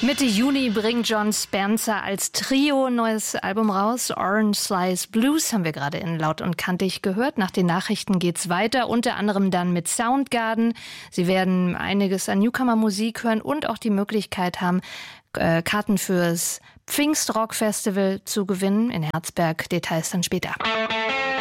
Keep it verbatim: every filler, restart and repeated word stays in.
Mitte Juni bringt Jon Spencer als Trio ein neues Album raus. Orange Slice Blues haben wir gerade in Laut und Kantig gehört. Nach den Nachrichten geht's weiter, unter anderem dann mit Soundgarden. Sie werden einiges an Newcomer-Musik hören und auch die Möglichkeit haben, äh, Karten fürs Pfingstrock-Festival zu gewinnen. In Herzberg, Details dann später.